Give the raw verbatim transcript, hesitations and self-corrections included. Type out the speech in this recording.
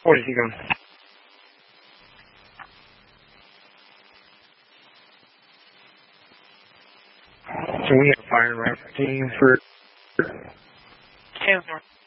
Where is he going? So we have a fire rifle team for... Taylor.